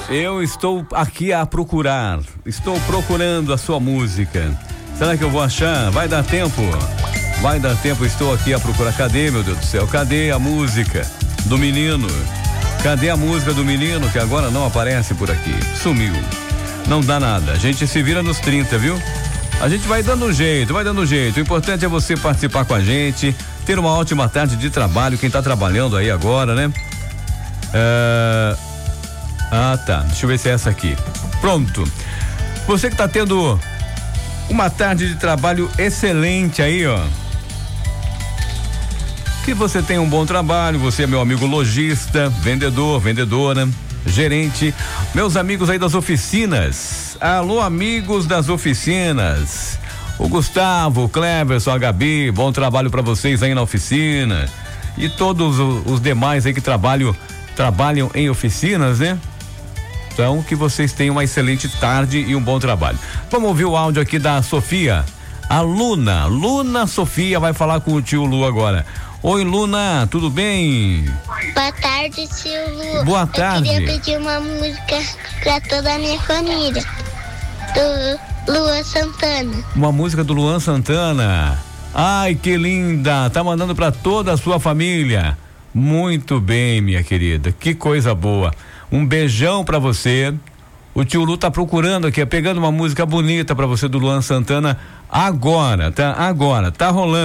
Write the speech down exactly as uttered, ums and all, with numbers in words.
Eu estou aqui a procurar, estou procurando a sua música. Será que eu vou achar? Vai dar tempo? Vai dar tempo, estou aqui a procurar. Cadê, meu Deus do céu? Cadê a música do menino? Cadê a música do menino que agora não aparece por aqui? Sumiu. Não dá nada, a gente se vira nos trinta, viu? A gente vai dando um jeito, vai dando um jeito. O importante é você participar com a gente, ter uma ótima tarde de trabalho, quem tá trabalhando aí agora, né? É... Ah, tá. Deixa eu ver se é essa aqui. Pronto. Você que tá tendo uma tarde de trabalho excelente aí, ó. Que você tenha um bom trabalho, você é meu amigo lojista, vendedor, vendedora, gerente, meus amigos aí das oficinas. Alô, amigos das oficinas. O Gustavo, o Cleverson, a Gabi, bom trabalho pra vocês aí na oficina. E todos os demais aí que trabalham, trabalham em oficinas, né? Então, que vocês tenham uma excelente tarde e um bom trabalho. Vamos ouvir o áudio aqui da Sofia. A Luna, Luna Sofia vai falar com o tio Lu agora. Oi, Luna, tudo bem? Boa tarde, tio Lu. Boa tarde. Eu queria pedir uma música pra toda a minha família. Do Luan Santana. Uma música do Luan Santana. Ai, que linda. Tá mandando pra toda a sua família. Muito bem, minha querida. Que coisa boa. Um beijão pra você. O tio Lu tá procurando aqui, pegando uma música bonita pra você do Luan Santana agora, tá? Agora, tá rolando.